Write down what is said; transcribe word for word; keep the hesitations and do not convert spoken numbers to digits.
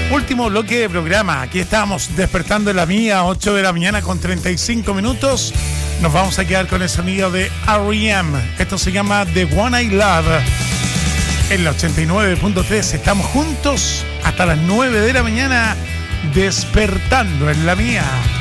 Último bloque de programa. Aquí estamos despertando en la mía, ocho de la mañana con treinta y cinco minutos. Nos vamos a quedar con el sonido de R E M. Esto se llama The One I Love. En la ochenta y nueve punto tres estamos juntos hasta las nueve de la mañana despertando en la mía.